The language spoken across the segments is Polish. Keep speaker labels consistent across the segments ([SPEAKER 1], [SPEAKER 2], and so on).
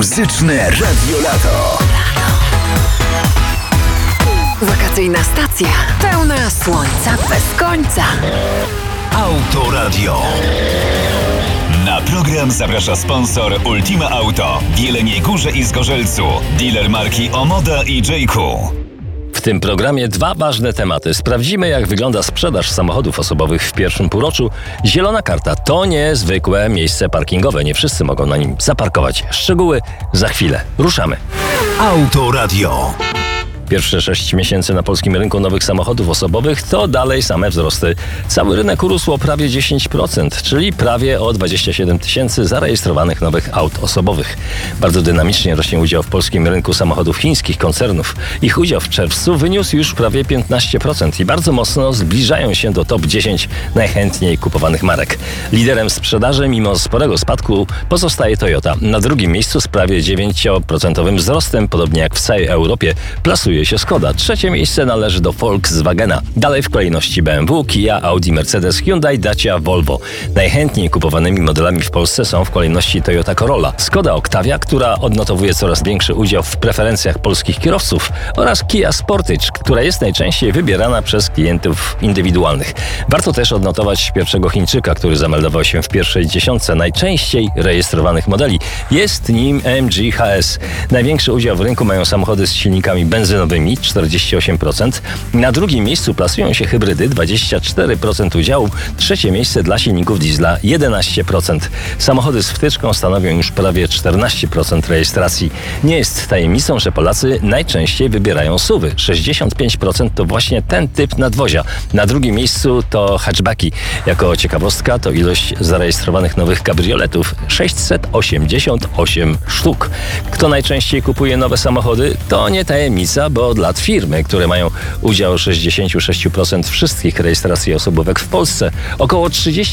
[SPEAKER 1] Muzyczne Radio Lato.
[SPEAKER 2] Wakacyjna stacja pełna słońca bez końca.
[SPEAKER 1] Autoradio.
[SPEAKER 3] Na program zaprasza sponsor Ultima Auto w Jeleniej Górze i Zgorzelcu, dealer marki Omoda i J.Q.
[SPEAKER 4] W tym programie dwa ważne tematy. Sprawdzimy, jak wygląda sprzedaż samochodów osobowych w pierwszym półroczu. Zielona karta to nie zwykłe miejsce parkingowe. Nie wszyscy mogą na nim zaparkować. Szczegóły za chwilę. Ruszamy.
[SPEAKER 1] Autoradio.
[SPEAKER 4] Pierwsze 6 miesięcy na polskim rynku nowych samochodów osobowych to dalej same wzrosty. Cały rynek urósł o prawie 10%, czyli prawie o 27 tysięcy zarejestrowanych nowych aut osobowych. Bardzo dynamicznie rośnie udział w polskim rynku samochodów chińskich koncernów. Ich udział w czerwcu wyniósł już prawie 15% i bardzo mocno zbliżają się do top 10 najchętniej kupowanych marek. Liderem sprzedaży mimo sporego spadku pozostaje Toyota. Na drugim miejscu z prawie 9% wzrostem, podobnie jak w całej Europie, plasuje się Skoda. Trzecie miejsce należy do Volkswagena. Dalej w kolejności BMW, Kia, Audi, Mercedes, Hyundai, Dacia, Volvo. Najchętniej kupowanymi modelami w Polsce są w kolejności Toyota Corolla, Skoda Octavia, która odnotowuje coraz większy udział w preferencjach polskich kierowców, oraz Kia Sportage, która jest najczęściej wybierana przez klientów indywidualnych. Warto też odnotować pierwszego Chińczyka, który zameldował się w pierwszej dziesiątce najczęściej rejestrowanych modeli. Jest nim MG HS. Największy udział w rynku mają samochody z silnikami benzynowymi, 48%. Na drugim miejscu plasują się hybrydy, 24% udziału. Trzecie miejsce dla silników diesla, 11%. Samochody z wtyczką stanowią już prawie 14% rejestracji. Nie jest tajemnicą, że Polacy najczęściej wybierają SUV-y. 65% to właśnie ten typ nadwozia. Na drugim miejscu to hatchbacki. Jako ciekawostka to ilość zarejestrowanych nowych kabrioletów, 688 sztuk. Kto najczęściej kupuje nowe samochody? To nie tajemnica, bo od lat firmy, które mają udział 66% wszystkich rejestracji osobówek w Polsce. Około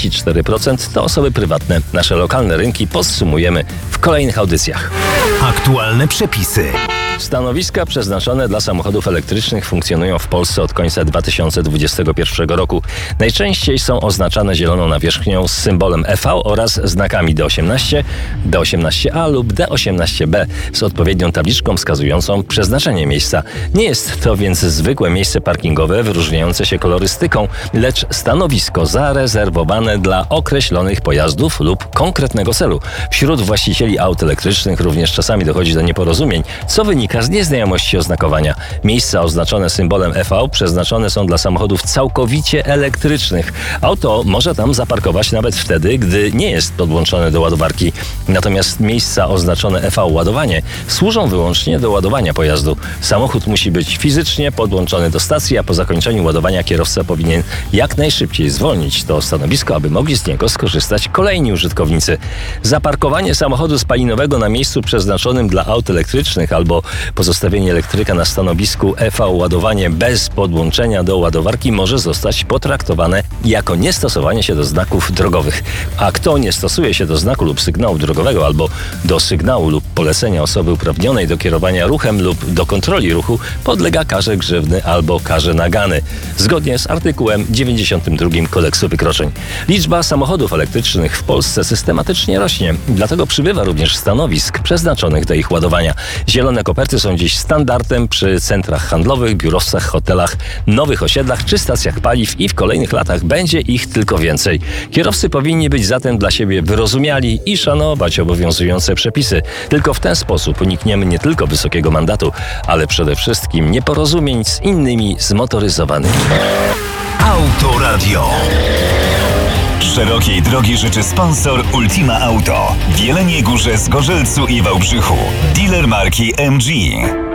[SPEAKER 4] 34% to osoby prywatne. Nasze lokalne rynki podsumujemy w kolejnych audycjach.
[SPEAKER 1] Aktualne przepisy.
[SPEAKER 4] Stanowiska przeznaczone dla samochodów elektrycznych funkcjonują w Polsce od końca 2021 roku. Najczęściej są oznaczane zieloną nawierzchnią z symbolem EV oraz znakami D18, D18A lub D18B z odpowiednią tabliczką wskazującą przeznaczenie miejsca. Nie jest to więc zwykłe miejsce parkingowe wyróżniające się kolorystyką, lecz stanowisko zarezerwowane dla określonych pojazdów lub konkretnego celu. Wśród właścicieli aut elektrycznych również czasami dochodzi do nieporozumień, co wynika z nieznajomości oznakowania. Miejsca oznaczone symbolem EV przeznaczone są dla samochodów całkowicie elektrycznych. Auto może tam zaparkować nawet wtedy, gdy nie jest podłączone do ładowarki. Natomiast miejsca oznaczone EV ładowanie służą wyłącznie do ładowania pojazdu. Samochód musi być fizycznie podłączony do stacji, a po zakończeniu ładowania kierowca powinien jak najszybciej zwolnić to stanowisko, aby mogli z niego skorzystać kolejni użytkownicy. Zaparkowanie samochodu spalinowego na miejscu przeznaczonym dla aut elektrycznych albo pozostawienie elektryka na stanowisku EV ładowanie bez podłączenia do ładowarki może zostać potraktowane jako niestosowanie się do znaków drogowych. A kto nie stosuje się do znaku lub sygnału drogowego albo do sygnału lub polecenia osoby uprawnionej do kierowania ruchem lub do kontroli ruchu, podlega karze grzywny albo karze nagany, zgodnie z artykułem 92 Kodeksu Wykroczeń. Liczba samochodów elektrycznych w Polsce systematycznie rośnie, dlatego przybywa również stanowisk przeznaczonych do ich ładowania. Zielone koperty są dziś standardem przy centrach handlowych, biurowcach, hotelach, nowych osiedlach czy stacjach paliw i w kolejnych latach będzie ich tylko więcej. Kierowcy powinni być zatem dla siebie wyrozumiali i szanować obowiązujące przepisy. Tylko w ten sposób unikniemy nie tylko wysokiego mandatu, ale przede wszystkim nieporozumień z innymi zmotoryzowanymi.
[SPEAKER 1] Autoradio.
[SPEAKER 3] Szerokiej drogi życzy sponsor Ultima Auto w Jeleniej Górze, Zgorzelcu i Wałbrzychu. Dealer marki MG.